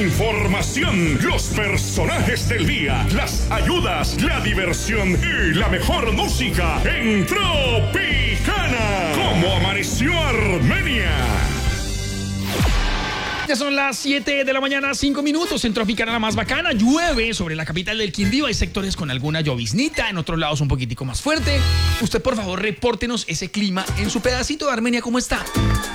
información, los personajes del día, las ayudas, la diversión y la mejor música en Tropicana. ¿Cómo amaneció Armenia? Ya son las 7 de la mañana, 5 minutos. En Tropicana, la más bacana. Llueve sobre la capital del Quindío. Hay sectores con alguna lloviznita, en otros lados un poquitico más fuerte. Usted, por favor, repórtenos ese clima en su pedacito de Armenia. ¿Cómo está?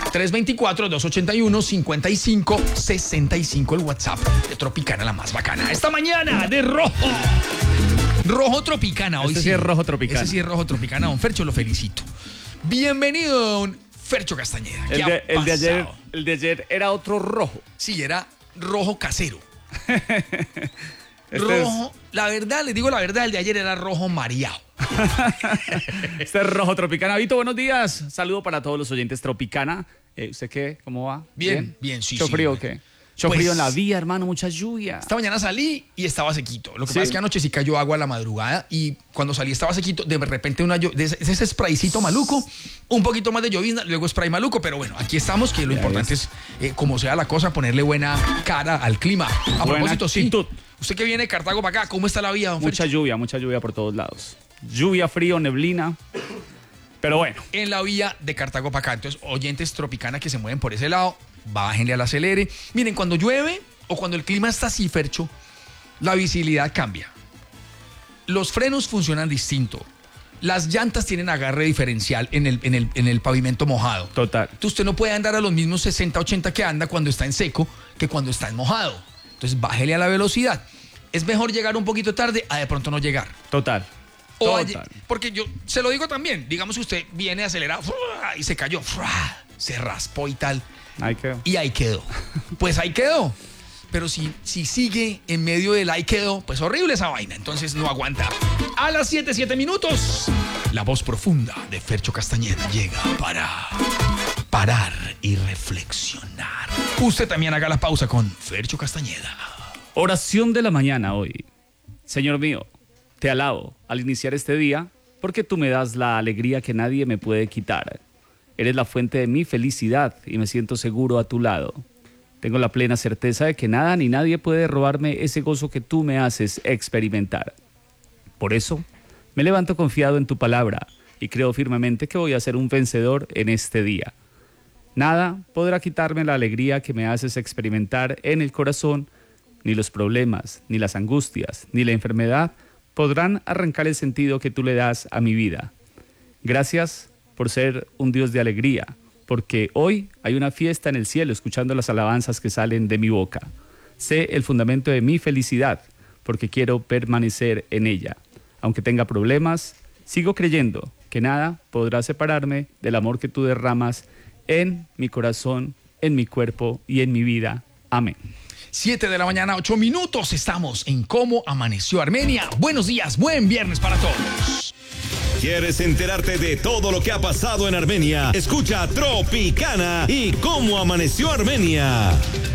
324-281-5565, el WhatsApp de Tropicana, la más bacana. Esta mañana de rojo. Rojo Tropicana. Hoy sí es rojo Tropicana. Ese sí es rojo Tropicana. Don Fercho, lo felicito. Bienvenido, don Fercho Castañeda. El de ayer era otro rojo. Sí, era rojo casero. Rojo, la verdad, les digo la verdad, el de ayer era rojo mareado. Este es rojo Tropicana. Vito, buenos días. Saludo para todos los oyentes Tropicana. ¿Usted qué? ¿Cómo va? Bien, sí. ¿Mucho frío o qué? Mucho frío en la vía, hermano, mucha lluvia. Esta mañana salí y estaba sequito. Lo que pasa es que anoche sí cayó agua a la madrugada y cuando salí estaba sequito. De repente ese spraycito maluco, un poquito más de llovizna, luego spray maluco. Pero bueno, aquí estamos, que lo importante es, como sea la cosa, ponerle buena cara al clima. A propósito, actitud. Sí. Usted que viene de Cartago para acá, ¿cómo está la vía, don Mucha lluvia por todos lados. Lluvia, frío, neblina. Pero bueno. En la vía de Cartago para acá. Entonces, oyentes Tropicana que se mueven por ese lado, bájenle al acelere. Miren, cuando llueve o cuando el clima está así, Fercho, la visibilidad cambia. Los frenos funcionan distinto. Las llantas tienen agarre diferencial en el pavimento mojado. Total. Entonces, usted no puede andar a los mismos 60, 80 que anda cuando está en seco que cuando está en mojado. Entonces, bájele a la velocidad. Es mejor llegar un poquito tarde a de pronto no llegar. Total. Porque yo se lo digo también. Digamos que usted viene acelerado y se cayó, se raspó y tal. Ahí quedó. Y ahí quedó. Pues ahí quedó. Pero si sigue en medio del ahí quedó, pues horrible esa vaina. Entonces no aguanta. A las 7 minutos, la voz profunda de Fercho Castañeda llega para parar y reflexionar. Usted también haga la pausa con Fercho Castañeda. Oración de la mañana hoy. Señor mío, te alabo al iniciar este día porque tú me das la alegría que nadie me puede quitar. Eres la fuente de mi felicidad y me siento seguro a tu lado. Tengo la plena certeza de que nada ni nadie puede robarme ese gozo que tú me haces experimentar. Por eso, me levanto confiado en tu palabra y creo firmemente que voy a ser un vencedor en este día. Nada podrá quitarme la alegría que me haces experimentar en el corazón, ni los problemas, ni las angustias, ni la enfermedad podrán arrancar el sentido que tú le das a mi vida. Gracias por ser un Dios de alegría, porque hoy hay una fiesta en el cielo escuchando las alabanzas que salen de mi boca. Sé el fundamento de mi felicidad, porque quiero permanecer en ella. Aunque tenga problemas, sigo creyendo que nada podrá separarme del amor que tú derramas en mi corazón, en mi cuerpo y en mi vida. Amén. 7 de la mañana, 8 minutos. Estamos en Cómo Amaneció Armenia. Buenos días, buen viernes para todos. ¿Quieres enterarte de todo lo que ha pasado en Armenia? Escucha Tropicana y Cómo Amaneció Armenia.